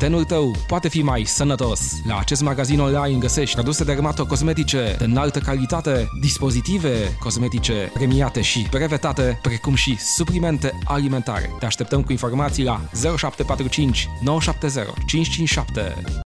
tenul tău poate fi mai sănătos. La acest magazin online găsești produse dermatocosmetice de înaltă calitate, dispozitive cosmetice premiate și brevetate, precum și suplimente alimentare. Te așteptăm cu informații la 0745 970 557.